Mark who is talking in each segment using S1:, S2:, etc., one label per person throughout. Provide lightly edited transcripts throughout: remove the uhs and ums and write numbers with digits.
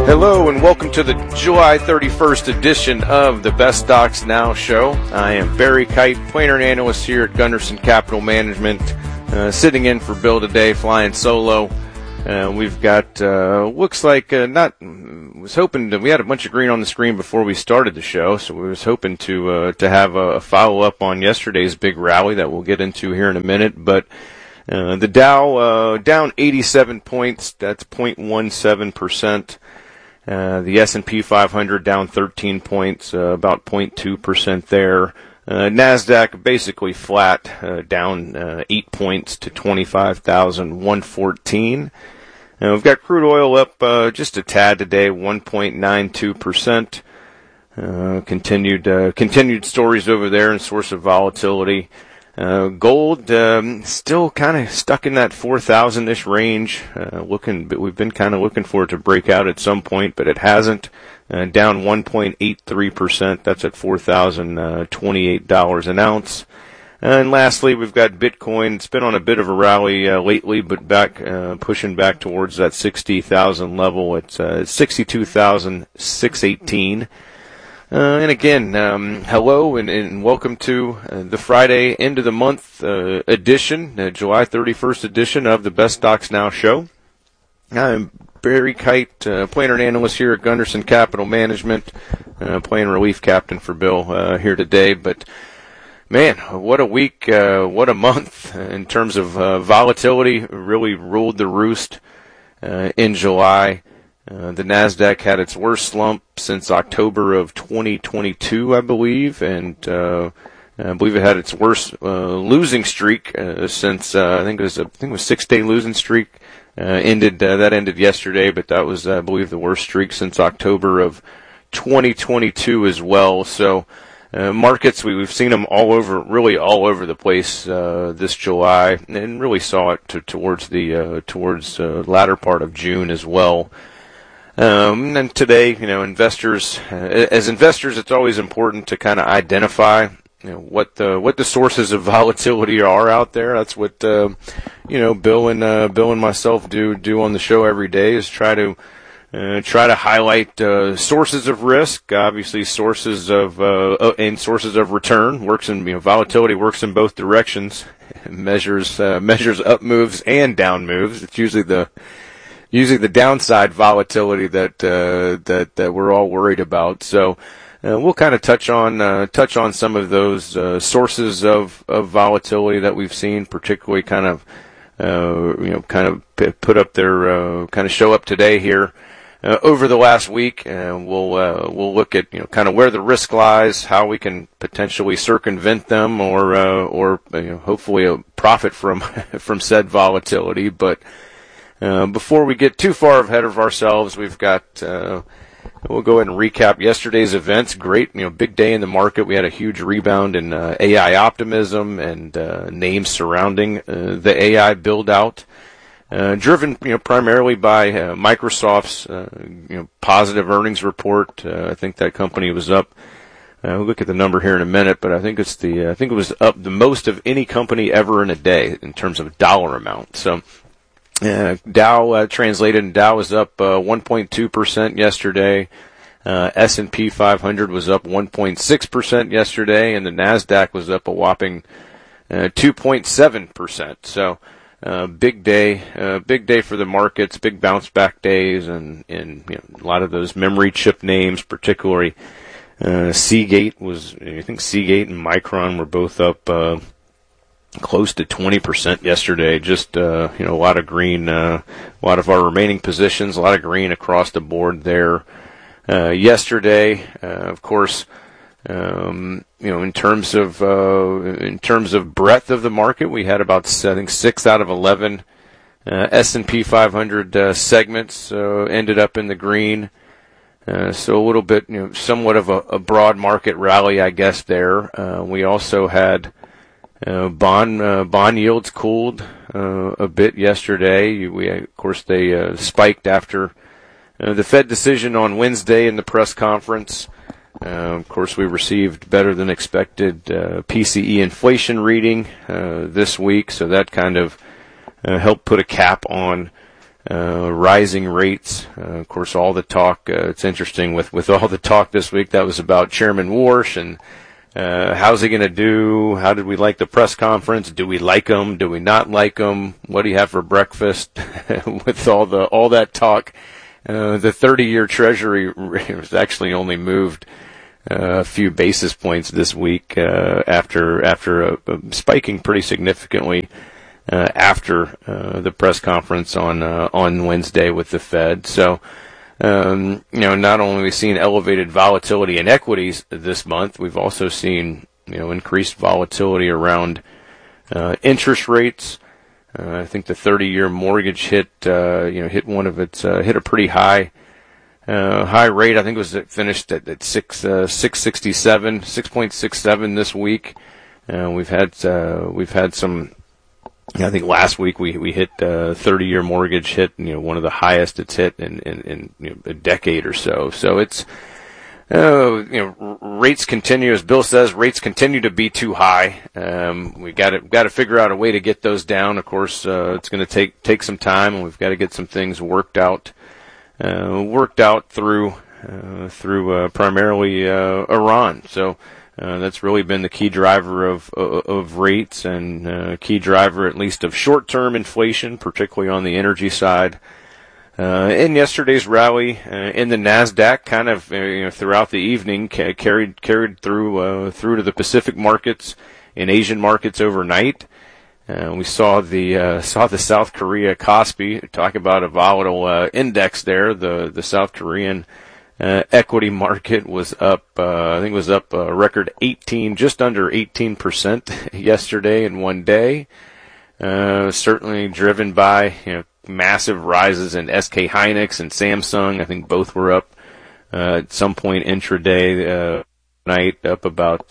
S1: Hello and welcome to the July 31st edition of the Best Stocks Now show. I am Barry Kite, planner and analyst here at Gunderson Capital Management, sitting in for Bill today, flying solo. We've got, looks like, we had a bunch of green on the screen before we started the show, so we was hoping to have a follow-up on yesterday's big rally that we'll get into here in a minute, but the Dow down 87 points, that's 0.17%. The S&P 500 down 13 points, about 0.2% there. NASDAQ basically flat, down 8 points to 25,114. We've got crude oil up just a tad today, 1.92%. Continued stories over there and source of volatility. Gold still kind of stuck in that 4,000-ish range. We've been kind of looking for it to break out at some point, but it hasn't. Down 1.83%. That's at $4,028 an ounce. And lastly, we've got Bitcoin. It's been on a bit of a rally lately, but pushing back towards that 60,000 level. It's 62,618. And again, hello and welcome to the Friday end of the month edition, July 31st edition of the Best Stocks Now show. I'm Barry Kite, planner and analyst here at Gunderson Capital Management, playing relief captain for Bill here today. But man, what a week, what a month in terms of volatility. Really ruled the roost in July. The NASDAQ had its worst slump since October of 2022, I believe, and I believe it had its worst losing streak since I think it was 6-day losing streak. That ended yesterday, but that was, I believe, the worst streak since October of 2022 as well. So markets, we've seen them all over the place this July, and really saw it towards the latter part of June as well. And today, investors, it's always important to kind of identify, what the sources of volatility are out there. That's what, Bill and myself do on the show every day, is try to highlight, sources of risk, obviously sources of return. Volatility works in both directions, measures up moves and down moves. It's usually the downside volatility that we're all worried about. So we'll kind of touch on some of those sources of volatility that we've seen, particularly kind of put up their kind of show up today here over the last week. We'll look at kind of where the risk lies, how we can potentially circumvent them, or hopefully profit from said volatility, but. Before we get too far ahead of ourselves, we've got, we'll go ahead and recap yesterday's events. Great, big day in the market. We had a huge rebound in AI optimism and names surrounding the AI build-out, driven, primarily by Microsoft's, positive earnings report. I think that company was up. We'll look at the number here in a minute, but I think it was up the most of any company ever in a day in terms of dollar amount. So. Dow translated, and Dow was up 1.2% yesterday. S&P 500 was up 1.6% yesterday, and the NASDAQ was up a whopping 2.7%. So big day for the markets, big bounce back days, and a lot of those memory chip names, particularly Seagate and Micron were both up close to 20% yesterday. Just a lot of green, a lot of our remaining positions, a lot of green across the board there yesterday. Of course, in terms of breadth of the market, we had about 6 out of 11 S&P 500 segments ended up in the green. So a little bit, somewhat of a broad market rally, I guess. There, we also had. Bond yields cooled a bit yesterday. Of course, they spiked after the Fed decision on Wednesday in the press conference. Of course, we received better than expected PCE inflation reading this week, so that kind of helped put a cap on rising rates. Of course, all the talk, it's interesting with all the talk this week that was about Chairman Warsh and how's he going to do? How did we like the press conference? Do we like him? Do we not like him? What do you have for breakfast? With all that talk, the 30-year Treasury was actually only moved a few basis points this week after spiking pretty significantly after the press conference on Wednesday with the Fed. So. Not only have we seen elevated volatility in equities this month, we've also seen, increased volatility around, interest rates. I think the 30-year mortgage hit a pretty high rate. I think it finished at 6.67 this week. We've had some. I think last week we hit 30-year mortgage hit, one of the highest it's hit in a decade or so. So it's, rates continue, as Bill says, rates continue to be too high. We got to figure out a way to get those down. Of course, it's going to take some time, and we've got to get some things worked out through primarily Iran. So. That's really been the key driver of rates and key driver at least of short-term inflation, particularly on the energy side. In yesterday's rally in the Nasdaq, kind of throughout the evening, carried through to the Pacific markets and Asian markets overnight. We saw the South Korea Kospi, talk about a volatile index there. The South Korean equity market was up, I think it was up a record just under 18% yesterday in one day. Certainly driven by, massive rises in SK Hynix and Samsung. I think both were up, at some point intraday, night up about,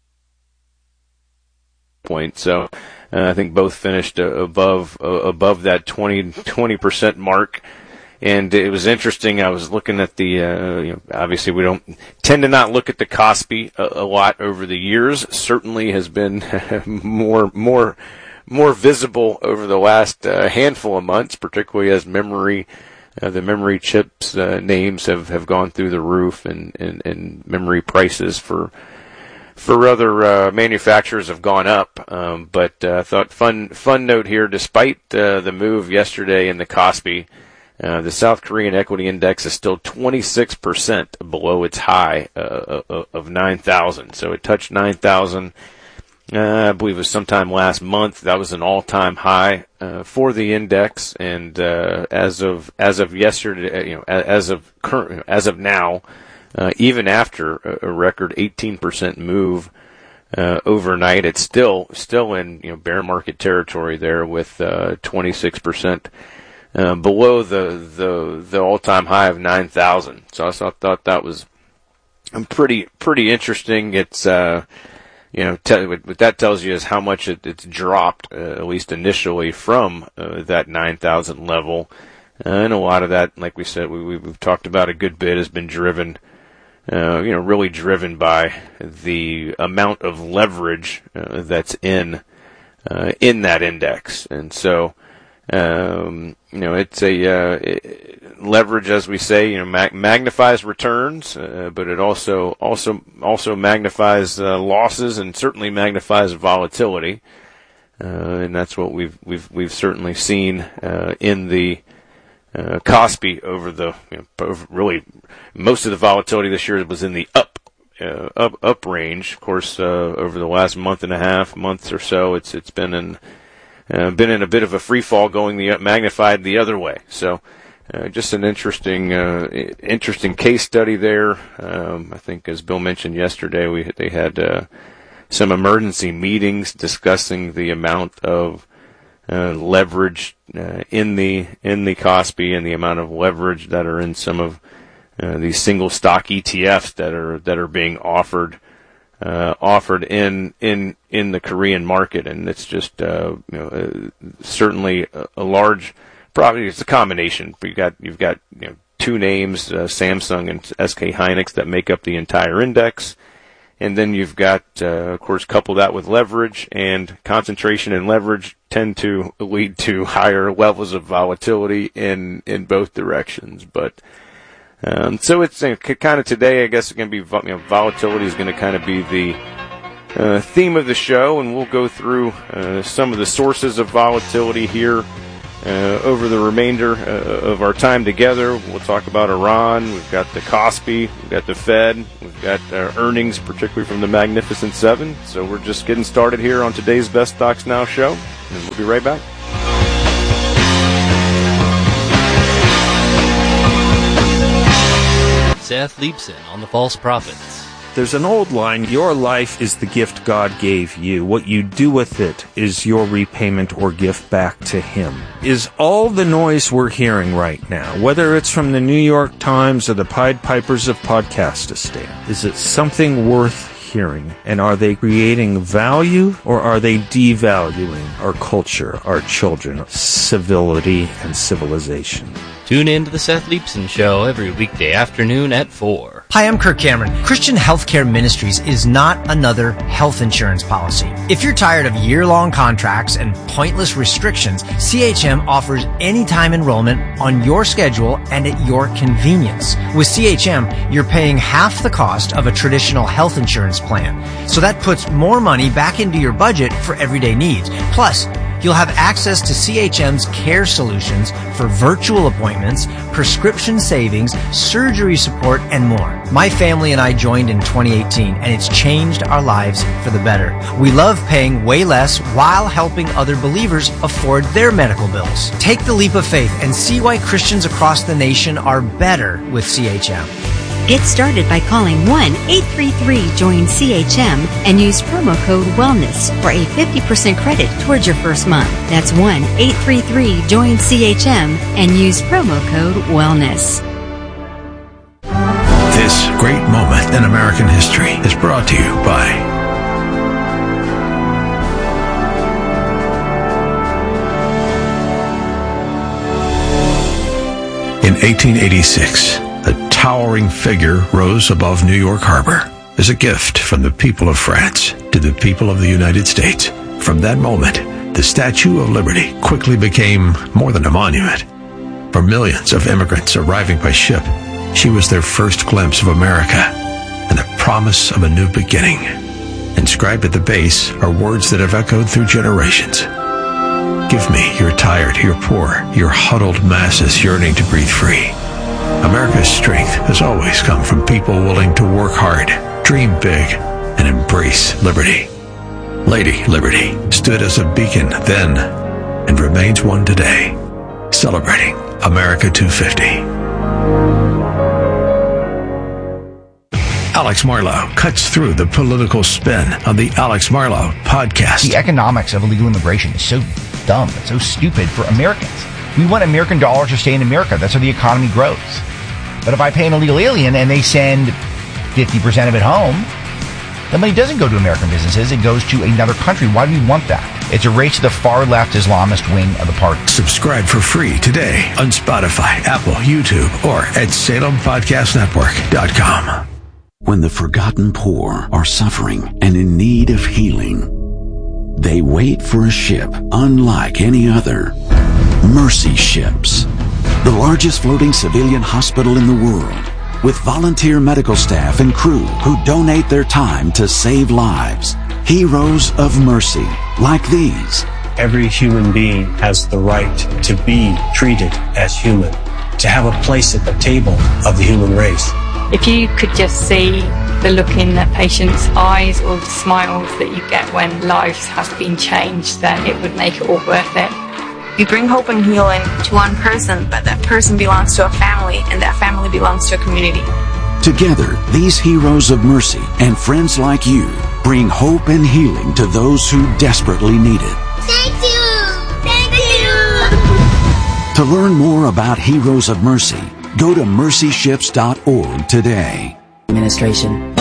S1: point. So, I think both finished above that 20% mark. And it was interesting. I was looking at the, obviously we don't tend to not look at the Kospi a lot over the years. Certainly has been more visible over the last handful of months, particularly as the memory chips names have gone through the roof, and memory prices for other manufacturers have gone up. But I thought fun note here, despite the move yesterday in the Kospi. The South Korean equity index is still 26% below its high of 9,000. So it touched 9,000. I believe it was sometime last month. That was an all-time high for the index. And as of yesterday, as of now, even after a record 18% move overnight, it's still in bear market territory there with 26%. Below the all-time high of 9,000. So I thought that was pretty interesting. It's, what that tells you is how much it's dropped, at least initially, from that 9,000 level. And a lot of that, like we said, we've talked about a good bit, has been driven, really driven by the amount of leverage that's in that index. And so, it's leverage, as we say, magnifies returns, but it also magnifies losses, and certainly magnifies volatility. And that's what we've certainly seen in the Kospi over really most of the volatility this year was in the up range. Of course, over the last months or so, it's been in a bit of a free fall, going magnified the other way. So, just an interesting case study there. I think, as Bill mentioned yesterday, they had some emergency meetings discussing the amount of leverage in the Kospi, and the amount of leverage that are in some of these single stock ETFs that are being offered in the Korean market. And it's just certainly a large, probably it's a combination. But you've got two names, Samsung and SK Hynix, that make up the entire index, And then you've got, of course, couple that with leverage, and concentration and leverage tend to lead to higher levels of volatility in both directions. But so it's kind of today, I guess, it's going to be volatility is going to kind of be the theme of the show, and we'll go through some of the sources of volatility here over the remainder of our time together. We'll talk about Iran. We've got the Kospi. We've got the Fed. We've got earnings, particularly from the Magnificent Seven. So we're just getting started here on today's Best Stocks Now show, and we'll be right back.
S2: Seth Leibson on the False Prophets.
S3: There's an old line, your life is the gift God gave you. What you do with it is your repayment or gift back to Him. Is all the noise we're hearing right now, whether it's from the New York Times or the Pied Pipers of Podcastistan, is it something worth hearing? And are they creating value, or are they devaluing our culture, our children, civility, and civilization?
S2: Tune in to the Seth Leibson Show every weekday afternoon at 4.
S4: Hi, I'm Kirk Cameron. Christian Healthcare Ministries is not another health insurance policy. If you're tired of year-long contracts and pointless restrictions, CHM offers anytime enrollment on your schedule and at your convenience. With CHM, you're paying half the cost of a traditional health insurance plan. So that puts more money back into your budget for everyday needs. Plus, you'll have access to CHM's care solutions for virtual appointments, prescription savings, surgery support, and more. My family and I joined in 2018, and it's changed our lives for the better. We love paying way less while helping other believers afford their medical bills. Take the leap of faith and see why Christians across the nation are better with CHM.
S5: Get started by calling 1-833-JOIN-CHM and use promo code WELLNESS for a 50% credit towards your first month. That's 1-833-JOIN-CHM and use promo code WELLNESS.
S6: This great moment in American history is brought to you by In 1886, a towering figure rose above New York Harbor as a gift from the people of France to the people of the United States. From that moment, the Statue of Liberty quickly became more than a monument. For millions of immigrants arriving by ship, she was their first glimpse of America and the promise of a new beginning. Inscribed at the base are words that have echoed through generations. Give me your tired, your poor, your huddled masses yearning to breathe free. America's strength has always come from people willing to work hard, dream big, and embrace liberty. Lady Liberty stood as a beacon then and remains one today, celebrating America 250. Alex Marlow cuts through the political spin on the Alex Marlow podcast.
S7: The economics of illegal immigration is so dumb. It's so stupid for Americans. We want American dollars to stay in America. That's how the economy grows. But if I pay an illegal alien and they send 50% of it home, the money doesn't go to American businesses. It goes to another country. Why do we want that? It's a race to the far-left Islamist wing of the party.
S6: Subscribe for free today on Spotify, Apple, YouTube, or at SalemPodcastNetwork.com.
S8: When the forgotten poor are suffering and in need of healing, they wait for a ship unlike any other. Mercy Ships, the largest floating civilian hospital in the world, with volunteer medical staff and crew who donate their time to save lives. Heroes of mercy, like these.
S9: Every human being has the right to be treated as human, to have a place at the table of the human race.
S10: If you could just see the look in the patient's eyes or the smiles that you get when lives have been changed, then it would make it all worth it.
S11: We bring hope and healing to one person, but that person belongs to a family, and that family belongs to a community.
S8: Together, these heroes of mercy and friends like you bring hope and healing to those who desperately need it.
S12: Thank you! Thank you!
S8: To learn more about Heroes of Mercy, go to mercyships.org today.
S13: Administration.